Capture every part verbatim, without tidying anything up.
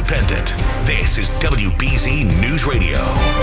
independent. This is W B Z News Radio.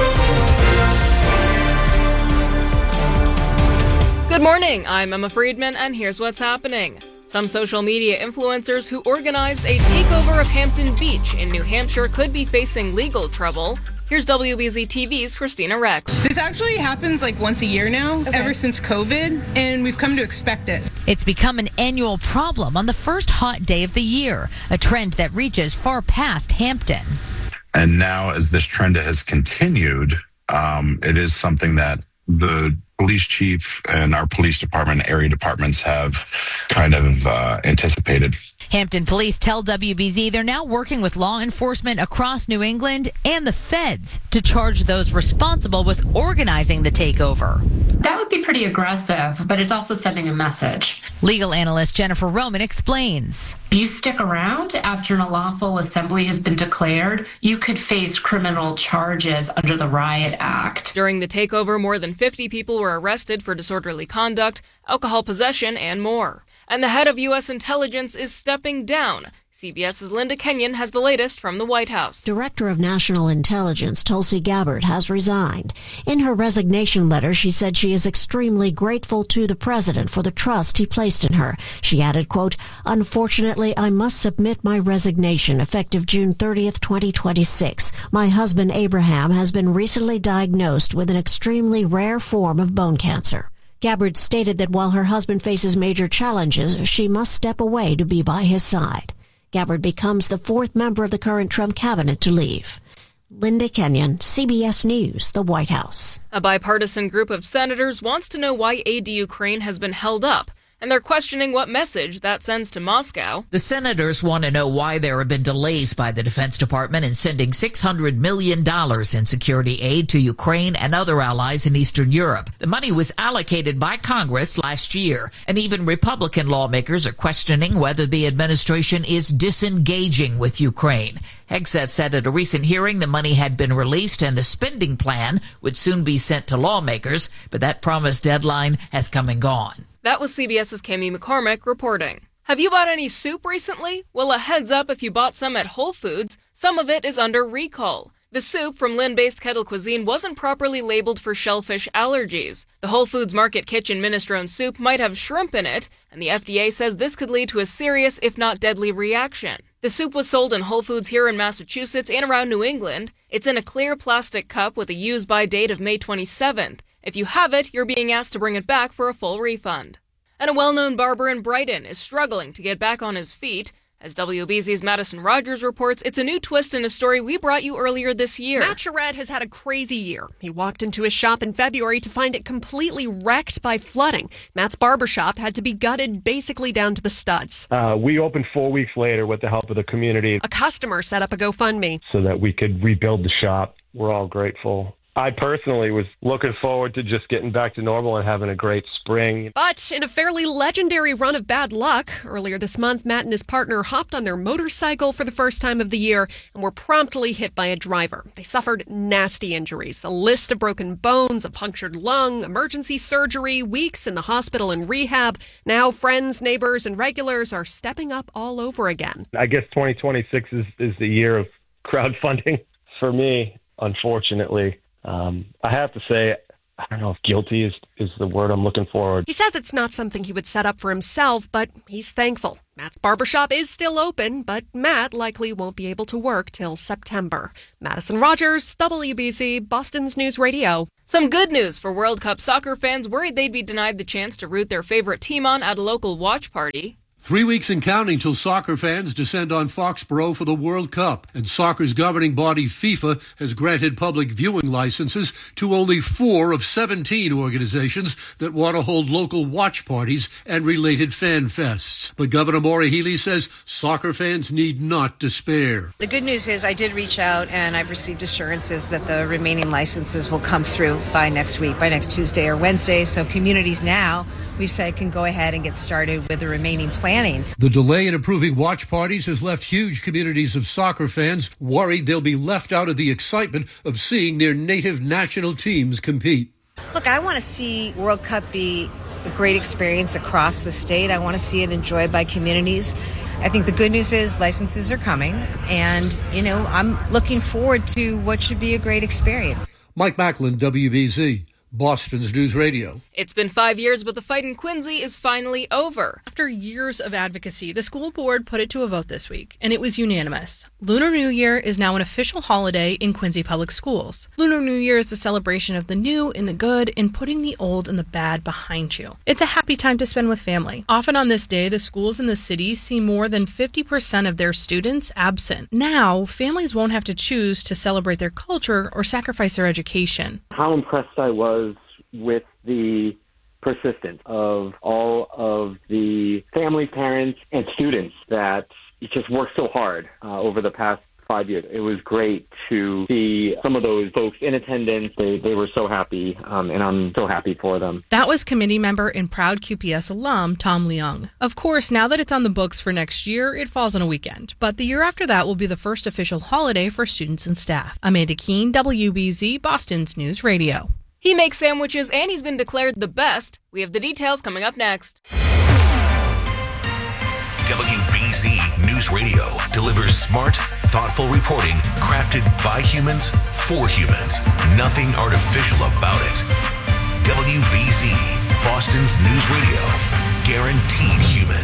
Good morning, I'm Emma Friedman, and here's what's happening. Some social media influencers who organized a takeover of Hampton Beach in New Hampshire could be facing legal trouble. Here's W B Z T V's Christina Rex. This actually happens like once a year now, okay. ever since COVID, and we've come to expect it. It's become an annual problem on the first hot day of the year, a trend that reaches far past Hampton. And now as this trend has continued, um, it is something that the police chief and our police department, area departments have kind of uh, anticipated. Hampton police tell W B Z they're now working with law enforcement across New England and the feds to charge those responsible with organizing the takeover. That would be pretty aggressive, but it's also sending a message. Legal analyst Jennifer Roman explains. If you stick around after an unlawful assembly has been declared, you could face criminal charges under the Riot Act. During the takeover, more than fifty people were arrested for disorderly conduct, alcohol possession, and more. And the head of U S intelligence is stepping down. CBS's Linda Kenyon has the latest from the White House. Director of National Intelligence Tulsi Gabbard has resigned. In her resignation letter, she said she is extremely grateful to the president for the trust he placed in her. She added, quote, "Unfortunately, I must submit my resignation effective June thirtieth, twenty twenty-six. My husband, Abraham, has been recently diagnosed with an extremely rare form of bone cancer." Gabbard stated that while her husband faces major challenges, she must step away to be by his side. Gabbard becomes the fourth member of the current Trump cabinet to leave. Linda Kenyon, C B S News, the White House. A bipartisan group of senators wants to know why aid to Ukraine has been held up, and they're questioning what message that sends to Moscow. The senators want to know why there have been delays by the Defense Department in sending six hundred million dollars in security aid to Ukraine and other allies in Eastern Europe. The money was allocated by Congress last year, and even Republican lawmakers are questioning whether the administration is disengaging with Ukraine. Hegseth said at a recent hearing the money had been released and a spending plan would soon be sent to lawmakers, but that promised deadline has come and gone. That was CBS's Cami McCormick reporting. Have you bought any soup recently? Well, a heads up if you bought some at Whole Foods, some of it is under recall. The soup from Lynn-based Kettle Cuisine wasn't properly labeled for shellfish allergies. The Whole Foods Market Kitchen minestrone soup might have shrimp in it, and the F D A says this could lead to a serious, if not deadly, reaction. The soup was sold in Whole Foods here in Massachusetts and around New England. It's in a clear plastic cup with a use-by date of May twenty-seventh. If you have it, you're being asked to bring it back for a full refund. And a well-known barber in Brighton is struggling to get back on his feet. As W B Z's Madison Rogers reports, it's a new twist in a story we brought you earlier this year. Matt Charette has had a crazy year. He walked into his shop in February to find it completely wrecked by flooding. Matt's barbershop had to be gutted basically down to the studs. Uh, we opened four weeks later with the help of the community. A customer set up a GoFundMe so that we could rebuild the shop. We're all grateful. I personally was looking forward to just getting back to normal and having a great spring. But in a fairly legendary run of bad luck, earlier this month, Matt and his partner hopped on their motorcycle for the first time of the year and were promptly hit by a driver. They suffered nasty injuries, a list of broken bones, a punctured lung, emergency surgery, weeks in the hospital and rehab. Now friends, neighbors, and regulars are stepping up all over again. I guess twenty twenty-six is, is the year of crowdfunding for me, unfortunately. Um, I have to say, I don't know if guilty is, is the word I'm looking for. He says it's not something he would set up for himself, but he's thankful. Matt's barbershop is still open, but Matt likely won't be able to work till September. Madison Rogers, W B Z, Boston's News Radio. Some good news for World Cup soccer fans worried they'd be denied the chance to root their favorite team on at a local watch party. Three weeks and counting till soccer fans descend on Foxborough for the World Cup, and soccer's governing body FIFA has granted public viewing licenses to only four of seventeen organizations that want to hold local watch parties and related fan fests. But Governor Maura Healey says soccer fans need not despair. The good news is I did reach out and I've received assurances that the remaining licenses will come through by next week, by next Tuesday or Wednesday, so communities now, we've said, can go ahead and get started with the remaining planning. The delay in approving watch parties has left huge communities of soccer fans worried they'll be left out of the excitement of seeing their native national teams compete. Look, I want to see World Cup be a great experience across the state. I want to see it enjoyed by communities. I think the good news is licenses are coming, and, you know, I'm looking forward to what should be a great experience. Mike Macklin, W B Z, Boston's News Radio. It's been five years, but the fight in Quincy is finally over. After years of advocacy, the school board put it to a vote this week, and it was unanimous. Lunar New Year is now an official holiday in Quincy Public Schools. Lunar New Year is a celebration of the new and the good and putting the old and the bad behind you. It's a happy time to spend with family. Often on this day, the schools in the city see more than fifty percent of their students absent. Now, families won't have to choose to celebrate their culture or sacrifice their education. How impressed I was with the persistence of all of the families, parents, and students that just worked so hard uh, over the past five years. It was great to see some of those folks in attendance. They, they were so happy, um, and I'm so happy for them. That was committee member and proud Q P S alum Tom Leung. Of course, now that it's on the books for next year, it falls on a weekend. But the year after that will be the first official holiday for students and staff. Amanda Keene, W B Z, Boston's News Radio. He makes sandwiches and he's been declared the best. We have the details coming up next. W B Z News Radio delivers smart, thoughtful reporting crafted by humans for humans. Nothing artificial about it. W B Z, Boston's News Radio. Guaranteed human.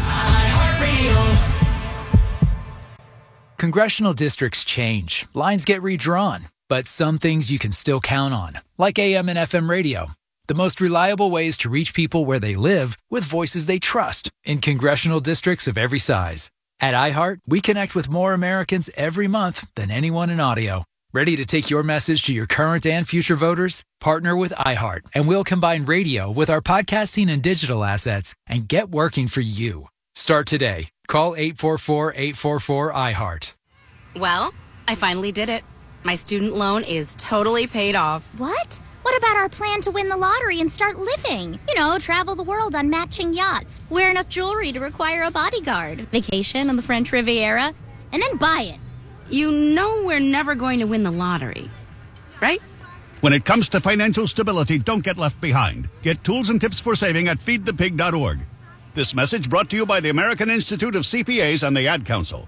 Congressional districts change. Lines get redrawn. But some things you can still count on, like A M and F M radio. The most reliable ways to reach people where they live with voices they trust in congressional districts of every size. At iHeart, we connect with more Americans every month than anyone in audio. Ready to take your message to your current and future voters? Partner with iHeart, and we'll combine radio with our podcasting and digital assets and get working for you. Start today. Call eight four four, eight four four, iHeart. Well, I finally did it. My student loan is totally paid off. What? What about our plan to win the lottery and start living? You know, travel the world on matching yachts, wear enough jewelry to require a bodyguard, vacation on the French Riviera, and then buy it. You know we're never going to win the lottery, right? When it comes to financial stability, don't get left behind. Get tools and tips for saving at feed the pig dot org. This message brought to you by the American Institute of C P As and the Ad Council.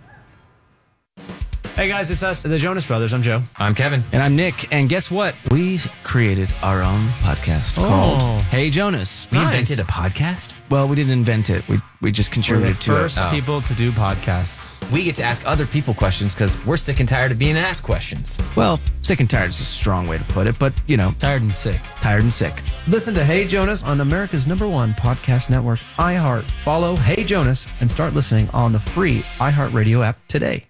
Hey guys, it's us, the Jonas Brothers. I'm Joe. I'm Kevin. And I'm Nick. And guess what? We created our own podcast oh. called Hey Jonas. We nice. invented a podcast? Well, we didn't invent it. We we just contributed to it. We're the first people to do podcasts. We get to ask other people questions because we're sick and tired of being asked questions. Well, sick and tired is a strong way to put it, but, you know. Tired and sick. Tired and sick. Listen to Hey Jonas on America's number one podcast network, iHeart. Follow Hey Jonas and start listening on the free iHeartRadio app today.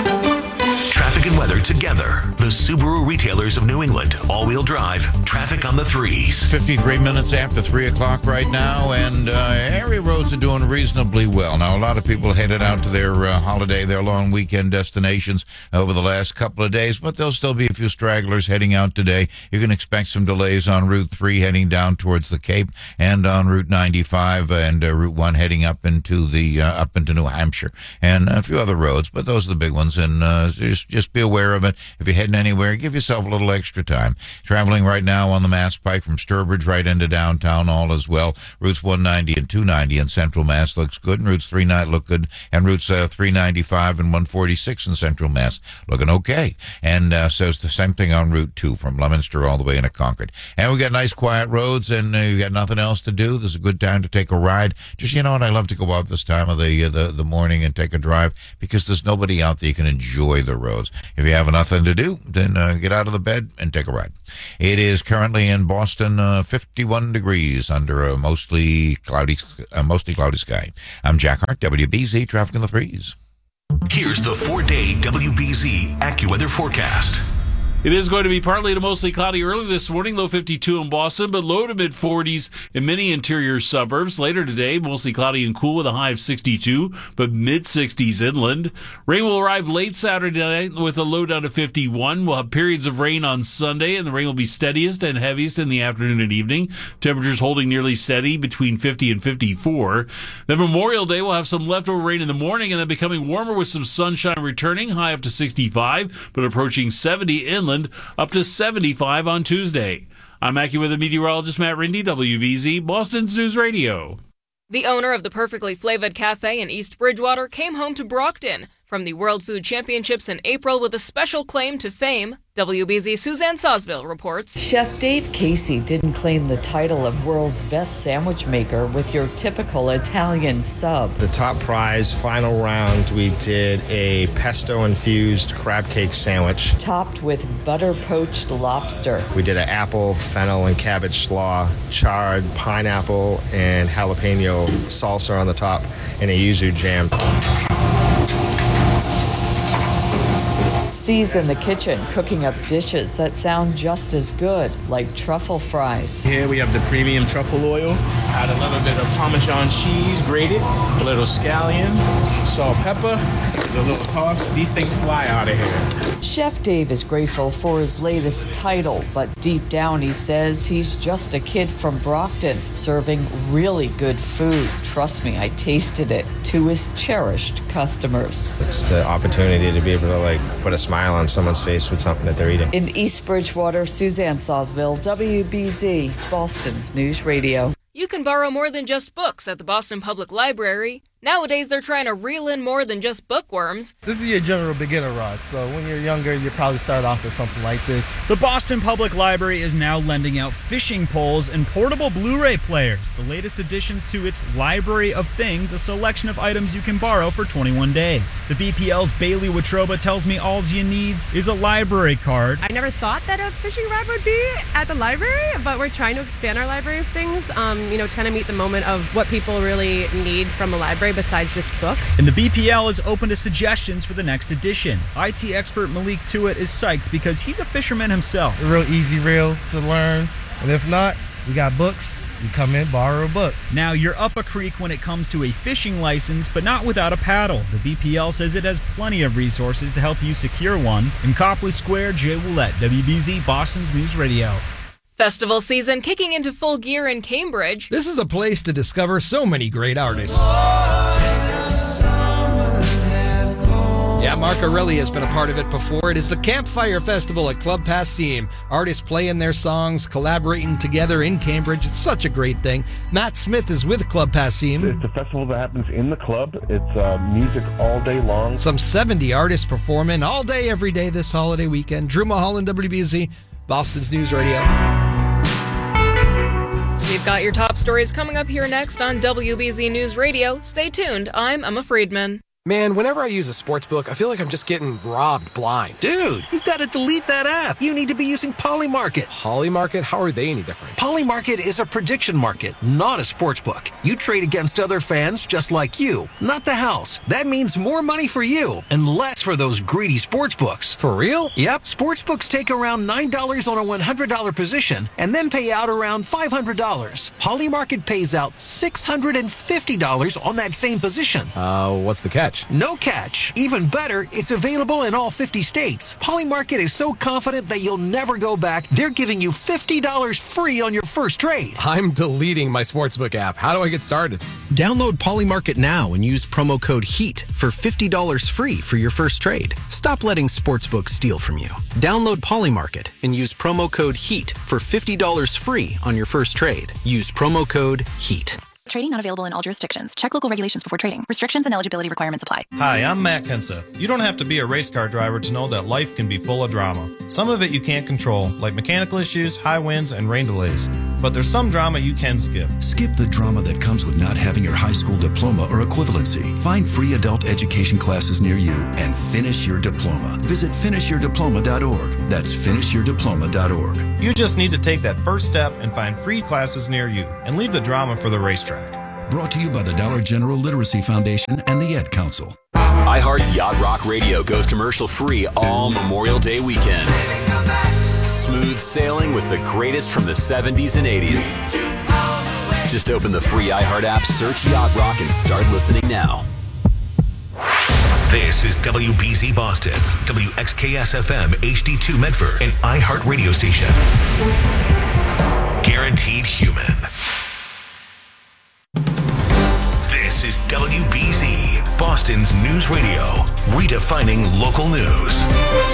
Traffic and weather together. The Subaru retailers of New England. All-wheel drive. Traffic on the threes. fifty-three minutes after three o'clock right now, and uh, area roads are doing reasonably well. Now, a lot of people headed out to their uh, holiday, their long weekend destinations over the last couple of days, but there'll still be a few stragglers heading out today. You can expect some delays on Route three heading down towards the Cape, and on Route ninety-five and uh, Route one heading up into the uh, up into New Hampshire, and a few other roads, but those are the big ones, and uh, just Just be aware of it. If you're heading anywhere, give yourself a little extra time. Traveling right now on the Mass Pike from Sturbridge right into downtown, all as well. Routes one ninety and two ninety in Central Mass looks good, and Routes three ninety look good, and Routes uh, three ninety-five and one forty-six in Central Mass looking okay. And uh, so it's the same thing on Route two from Leominster all the way into Concord. And we got nice quiet roads, and uh, you got nothing else to do. This is a good time to take a ride. Just, you know what, I love to go out this time of the, uh, the, the morning and take a drive because there's nobody out there you can enjoy the roads. If you have nothing to do, then uh, get out of the bed and take a ride. It is currently in Boston, uh, fifty-one degrees under a mostly cloudy, uh, mostly cloudy sky. I'm Jack Hart, W B Z Traffic in the Threes. Here's the four-day W B Z AccuWeather forecast. It is going to be partly to mostly cloudy early this morning, low fifty-two in Boston, but low to mid forties in many interior suburbs. Later today, mostly cloudy and cool with a high of sixty-two, but mid sixties inland. Rain will arrive late Saturday night with a low down to fifty-one. We'll have periods of rain on Sunday, and the rain will be steadiest and heaviest in the afternoon and evening. Temperatures holding nearly steady between fifty and fifty-four. Then Memorial Day will have some leftover rain in the morning, and then becoming warmer with some sunshine returning, high up to sixty-five, but approaching seventy inland. Up to seventy-five on Tuesday. I'm AccuWeather meteorologist Matt Rindy, W B Z, Boston's News Radio. The owner of the Perfectly Flavored Cafe in East Bridgewater came home to Brockton from the World Food Championships in April with a special claim to fame. W B Z Suzanne Sosville reports. Chef Dave Casey didn't claim the title of world's best sandwich maker with your typical Italian sub. The top prize, final round, we did a pesto-infused crab cake sandwich. Topped with butter-poached lobster. We did an apple, fennel, and cabbage slaw, charred pineapple and jalapeno salsa on the top, and a yuzu jam. C's in the kitchen cooking up dishes that sound just as good, like truffle fries. Here we have the premium truffle oil. Add a little bit of Parmesan cheese grated, a little scallion, salt, pepper, a little toss. These things fly out of here. Chef Dave is grateful for his latest title, but deep down he says he's just a kid from Brockton serving really good food. Trust me, I tasted it, to his cherished customers. It's the opportunity to be able to like put a smile on someone's face with something that they're eating. In East Bridgewater, Suzanne Sosville, W B Z, Boston's News Radio. You can borrow more than just books at the Boston Public Library. Nowadays, they're trying to reel in more than just bookworms. This is your general beginner rod, so when you're younger, you probably start off with something like this. The Boston Public Library is now lending out fishing poles and portable Blu-ray players, the latest additions to its Library of Things, a selection of items you can borrow for twenty-one days. The B P L's Bailey Watroba tells me all you need is a library card. I never thought that a fishing rod would be at the library, but we're trying to expand our Library of Things, um, you know, to kind of meet the moment of what people really need from a library besides just books. And the B P L is open to suggestions for the next edition. I T expert Malik Tuitt is psyched because he's a fisherman himself. A real easy reel to learn, and if not, we got books. You come in, borrow a book. Now, you're up a creek when it comes to a fishing license, but not without a paddle. The B P L says it has plenty of resources to help you secure one. In Copley Square, Jay Willett, W B Z Boston's News Radio. Festival season kicking into full gear in Cambridge. This is a place to discover so many great artists. Yeah, Mark Aureli has been a part of it before. It is the Campfire Festival at Club Passim. Artists playing their songs, collaborating together in Cambridge. It's such a great thing. Matt Smith is with Club Passim. It's a festival that happens in the club. It's uh, music all day long. Some seventy artists performing all day, every day this holiday weekend. Drew Mulholland, W B Z, Boston's News Radio. We've got your top stories coming up here next on W B Z News Radio. Stay tuned. I'm Emma Friedman. Man, whenever I use a sports book, I feel like I'm just getting robbed blind. Dude, you've got to delete that app. You need to be using Polymarket. Polymarket? How are they any different? Polymarket is a prediction market, not a sports book. You trade against other fans just like you, not the house. That means more money for you and less for those greedy sports books. For real? Yep. Sports books take around nine dollars on a one hundred dollars position and then pay out around five hundred dollars. Polymarket pays out six hundred fifty dollars on that same position. Uh, what's the catch? No catch. Even better, it's available in all fifty states. Polymarket is so confident that you'll never go back, they're giving you fifty dollars free on your first trade. I'm deleting my sportsbook app. How do I get started? Download Polymarket now and use promo code HEAT for fifty dollars free for your first trade. Stop letting sportsbooks steal from you. Download Polymarket and use promo code HEAT for fifty dollars free on your first trade. Use promo code HEAT. Trading not available in all jurisdictions. Check local regulations before trading. Restrictions and eligibility requirements apply. Hi, I'm Matt Kenseth. You don't have to be a race car driver to know that life can be full of drama. Some of it you can't control, like mechanical issues, high winds, and rain delays. But there's some drama you can skip. Skip the drama that comes with not having your high school diploma or equivalency. Find free adult education classes near you and finish your diploma. Visit finish your diploma dot org. That's finish your diploma dot org. You just need to take that first step and find free classes near you and leave the drama for the racetrack. Brought to you by the Dollar General Literacy Foundation and the Ed Council. iHeart's Yacht Rock Radio goes commercial free all Memorial Day weekend. Smooth sailing with the greatest from the seventies and eighties. Just open the free iHeart app, search Yacht Rock, and start listening now. This is W B Z Boston, W X K S F M H D two Medford, an iHeart radio station. Guaranteed human. This is W B Z, Boston's news radio, redefining local news.